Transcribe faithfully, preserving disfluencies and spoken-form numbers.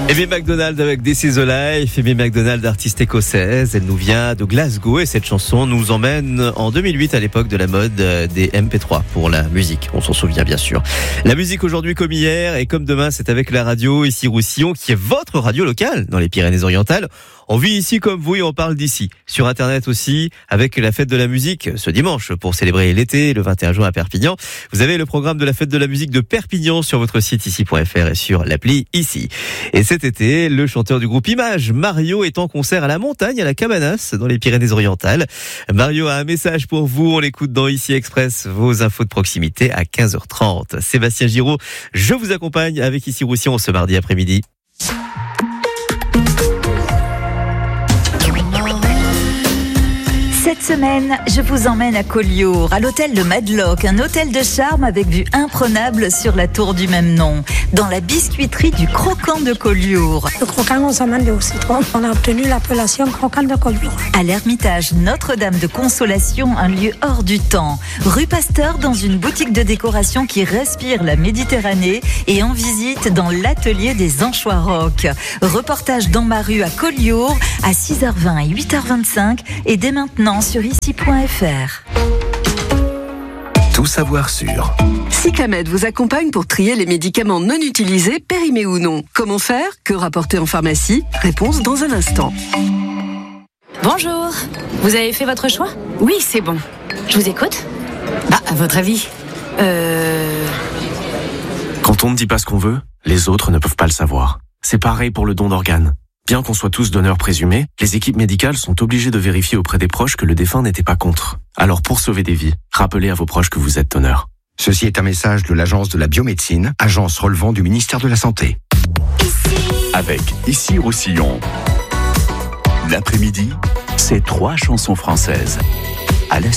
Amy Macdonald avec This Is the Life. Amy Macdonald, artiste écossaise, elle nous vient de Glasgow et cette chanson nous emmène en deux mille huit à l'époque de la mode des M P trois pour la musique. On s'en souvient bien sûr. La musique aujourd'hui comme hier et comme demain, c'est avec la radio ici Roussillon qui est votre radio locale dans les Pyrénées-Orientales. On vit ici comme vous et on parle d'ici. Sur Internet aussi, avec la fête de la musique ce dimanche pour célébrer l'été, le vingt et un juin à Perpignan. Vous avez le programme de la fête de la musique de Perpignan sur votre site ici point f r et sur l'appli ici. Et cet été, le chanteur du groupe Image, Mario, est en concert à la montagne, à la Cabanas, dans les Pyrénées-Orientales. Mario a un message pour vous. On l'écoute dans Ici Express, vos infos de proximité à quinze heures trente. Sébastien Giraud, je vous accompagne avec Ici Roussillon ce mardi après-midi. Cette semaine, je vous emmène à Collioure, à l'hôtel de Madlock, un hôtel de charme avec vue imprenable sur la tour du même nom, dans la biscuiterie du Croquant de Collioure. Le croquant, on s'en demande au citron. On a obtenu l'appellation Croquant de Collioure. À l'Ermitage Notre-Dame de Consolation, un lieu hors du temps. Rue Pasteur, dans une boutique de décoration qui respire la Méditerranée et en visite dans l'atelier des Anchois Rock. Reportage dans ma rue à Collioure à six heures vingt et huit heures vingt-cinq et dès maintenant sur ici point f r. Tout savoir sur. Cyclamed vous accompagne pour trier les médicaments non utilisés, périmés ou non. Comment faire? Que rapporter en pharmacie? Réponse dans un instant. Bonjour. Vous avez fait votre choix? Oui, c'est bon. Je vous écoute. Bah, à votre avis Euh... Quand on ne dit pas ce qu'on veut, les autres ne peuvent pas le savoir. C'est pareil pour le don d'organes. Bien qu'on soit tous donneurs présumés, les équipes médicales sont obligées de vérifier auprès des proches que le défunt n'était pas contre. Alors pour sauver des vies, rappelez à vos proches que vous êtes donneur. Ceci est un message de l'Agence de la biomédecine, agence relevant du ministère de la Santé. Avec Ici Roussillon. L'après-midi, c'est trois chansons françaises. À la